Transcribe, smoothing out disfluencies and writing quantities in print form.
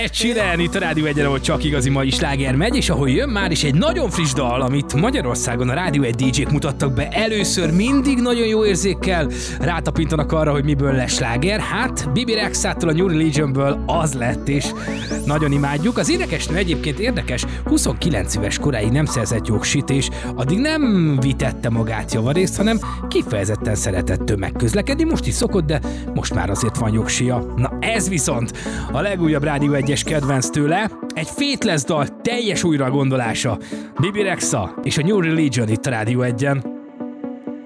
Ed Sheeran, itt a Rádió 1-en, ahol csak igazi mai sláger megy, és ahol jön már is egy nagyon friss dal, amit Magyarországon a Rádió 1 DJ-k mutattak be először, mindig nagyon jó érzékkel rátapintanak arra, hogy miből lesz sláger. Hát Bibi Rexától, a New Religionből az lett, és nagyon imádjuk. Az énekesnő egyébként érdekes, 29 éves koráig nem szerzett jogsit, és addig nem vitette magát javarészt, hanem kifejezetten szeretett tömegközlekedni. Most is szokott, de most már azért van jogsia. Na ez viszont a legújabb Rádió 1-es kedvenc tőle, egy Faithless dal teljes újragondolása. Bibi Rexa és a New Religion itt a Rádió 1-en.